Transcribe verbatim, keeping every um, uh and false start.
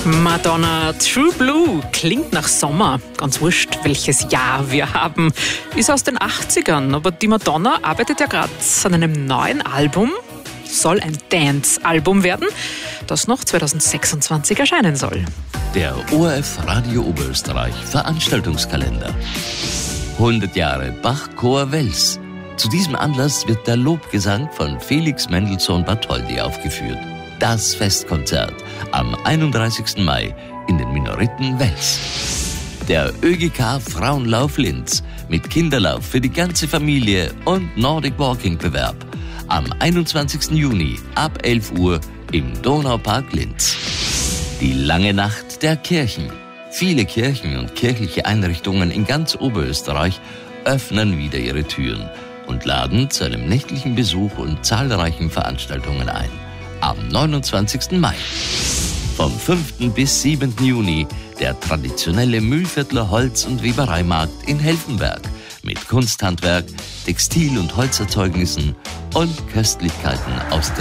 Madonna, True Blue, klingt nach Sommer. Ganz wurscht, welches Jahr wir haben. Ist aus den achtzigern, aber die Madonna arbeitet ja gerade an einem neuen Album. Soll ein Dance-Album werden, das noch zweitausendsechsundzwanzig erscheinen soll. Der O R F Radio Oberösterreich Veranstaltungskalender. hundert Jahre Bach-Chor Wels. Zu diesem Anlass wird der Lobgesang von Felix Mendelssohn Bartholdy aufgeführt. Das Festkonzert am einunddreißigsten Mai in den Minoriten Wels. Der Ö G K Frauenlauf Linz mit Kinderlauf für die ganze Familie und Nordic Walking Bewerb am einundzwanzigsten Juni ab elf Uhr im Donaupark Linz. Die lange Nacht der Kirchen. Viele Kirchen und kirchliche Einrichtungen in ganz Oberösterreich öffnen wieder ihre Türen und laden zu einem nächtlichen Besuch und zahlreichen Veranstaltungen ein. Am neunundzwanzigsten Mai. Vom fünften bis siebenten Juni der traditionelle Mühlviertler Holz- und Webereimarkt in Helfenberg mit Kunsthandwerk, Textil- und Holzerzeugnissen und Köstlichkeiten aus der